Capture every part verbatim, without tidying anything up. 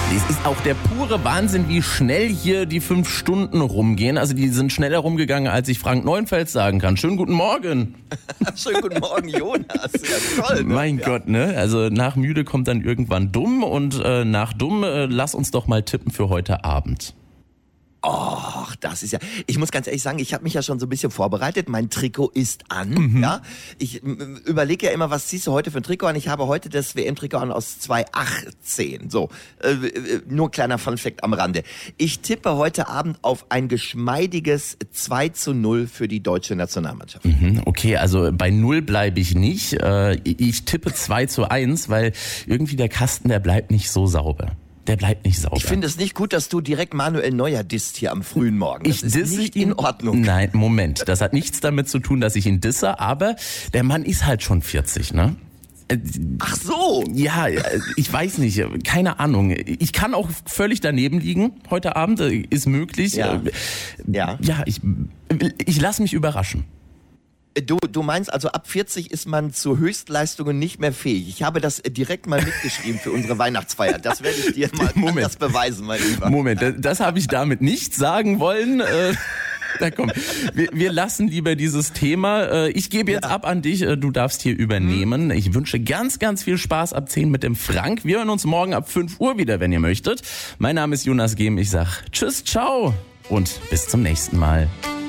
Es ist auch der pure Wahnsinn, wie schnell hier die fünf Stunden rumgehen. Also die sind schneller rumgegangen, als ich Frank Neuenfels sagen kann. Schönen guten Morgen. Schönen guten Morgen, Jonas. Ja, toll. Ne? Mein ja. Gott, ne? Also nach müde kommt dann irgendwann dumm. Und äh, nach dumm, äh, lass uns doch mal tippen für heute Abend. Och, das ist ja, ich muss ganz ehrlich sagen, ich habe mich ja schon so ein bisschen vorbereitet. Mein Trikot ist an, Mhm. ja. Ich m- überlege ja immer, was ziehst du heute für ein Trikot an? Ich habe heute das W M-Trikot an aus zweitausendachtzehn. So, äh, äh, nur kleiner Funfact am Rande. Ich tippe heute Abend auf ein geschmeidiges zwei zu null für die deutsche Nationalmannschaft. Mhm, okay, also bei null bleibe ich nicht. Äh, ich tippe zwei zu eins, weil irgendwie der Kasten, der bleibt nicht so sauber. Der bleibt nicht sauber. Ich finde es nicht gut, dass du direkt Manuel Neuer disst hier am frühen Morgen. Das Ich ist disse nicht ihn, in Ordnung. Nein, Moment. Das hat nichts damit zu tun, dass ich ihn disse, aber der Mann ist halt schon vierzig, ne? Äh, Ach so. Ja, ich weiß nicht, keine Ahnung. Ich kann auch völlig daneben liegen heute Abend, ist möglich. Ja. Ja. Ja, ich, ich lasse mich überraschen. Du, du meinst also, ab vierzig ist man zu Höchstleistungen nicht mehr fähig. Ich habe das direkt mal mitgeschrieben für unsere Weihnachtsfeier. Das werde ich dir mal Moment. anders beweisen, mein Lieber. Moment, das, das habe ich damit nicht sagen wollen. Äh, na komm, wir, wir lassen lieber dieses Thema. Äh, ich gebe jetzt Ja. ab an dich, äh, du darfst hier übernehmen. Ich wünsche ganz, ganz viel Spaß ab zehn mit dem Frank. Wir hören uns morgen ab fünf Uhr wieder, wenn ihr möchtet. Mein Name ist Jonas Gehm. Ich sag tschüss, ciao und bis zum nächsten Mal.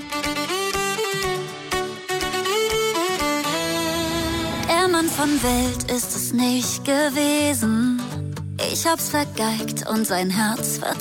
Der Mann von Welt ist es nicht gewesen. Ich hab's vergeigt und sein Herz verzogen.